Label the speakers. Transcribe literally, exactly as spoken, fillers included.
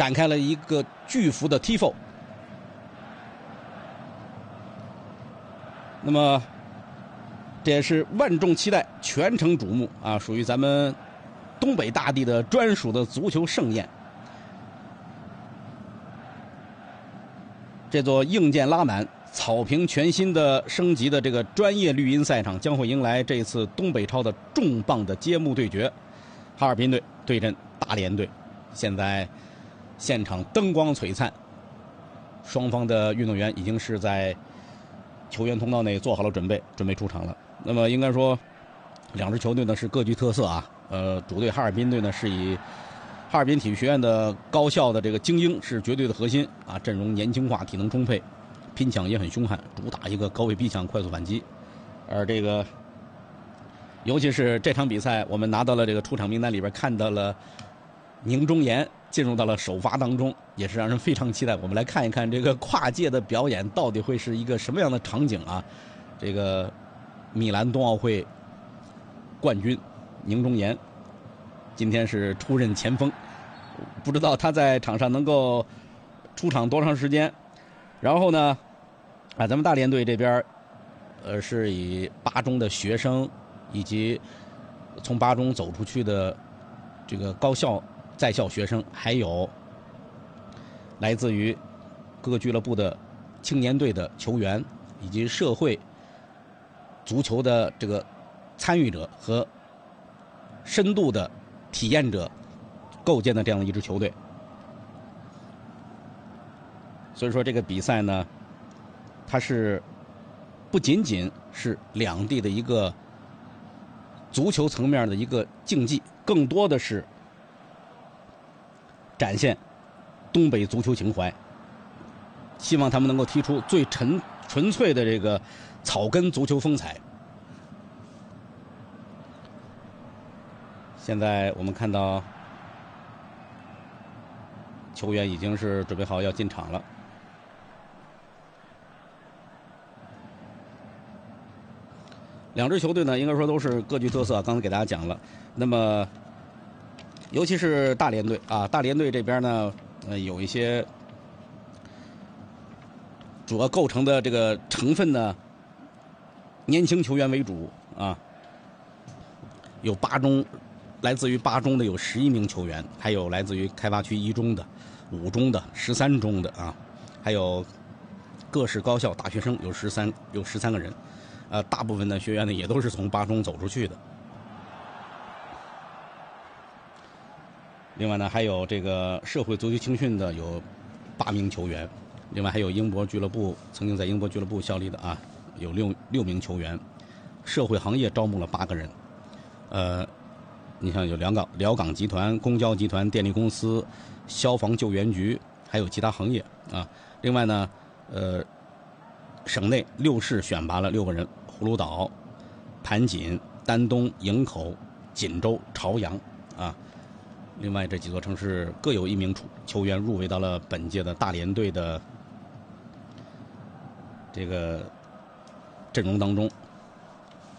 Speaker 1: 展开了一个巨幅的 tifo。那么，这也是万众期待、全城瞩目啊，属于咱们东北大地的专属的足球盛宴。这座硬件拉满、草坪全新的升级的这个专业绿茵赛场，将会迎来这一次东北超的重磅的揭幕对决。哈尔滨队对阵大连队，现在现场灯光璀璨，双方的运动员已经是在球员通道内做好了准备，准备出场了。那么应该说，两支球队呢是各具特色啊。呃，主队哈尔滨队呢是以哈尔滨体育学院的高校的这个精英是绝对的核心啊，阵容年轻化，体能充沛，拼抢也很凶悍，主打一个高位逼抢、快速反击。而这个，尤其是这场比赛，我们拿到了这个出场名单里边，看到了宁忠岩进入到了首发当中，也是让人非常期待。我们来看一看这个跨界的表演到底会是一个什么样的场景啊？这个米兰冬奥会冠军宁忠岩今天是出任前锋，不知道他在场上能够出场多长时间。然后呢，啊，咱们大连队这边，呃，是以八中的学生以及从八中走出去的这个高校在校学生，还有来自于各个俱乐部的青年队的球员，以及社会足球的这个参与者和深度的体验者构建的这样的一支球队。所以说这个比赛呢，它是不仅仅是两地的一个足球层面的一个竞技，更多的是展现东北足球情怀，希望他们能够踢出最纯纯粹的这个草根足球风采。现在我们看到球员已经是准备好要进场了。两支球队呢，应该说都是各具特色，刚才给大家讲了。那么，尤其是大连队啊，大连队这边呢，呃，有一些主要构成的这个成分呢，年轻球员为主啊，有八中。来自于八中的有十一名球员，还有来自于开发区一中的、五中的、十三中的啊，还有各市高校大学生有十三有十三个人，呃，大部分的学员呢也都是从八中走出去的。另外呢，还有这个社会足球青训的有八名球员，另外还有英博俱乐部曾经在英博俱乐部效力的啊，有六六名球员，社会行业招募了八个人，呃。你像有辽港辽港集团、公交集团、电力公司、消防救援局，还有其他行业啊。另外呢，呃，省内六市选拔了六个人：葫芦岛、盘锦、丹东、营口、锦州、朝阳啊。另外这几座城市各有一名球员入围到了本届的大连队的这个阵容当中。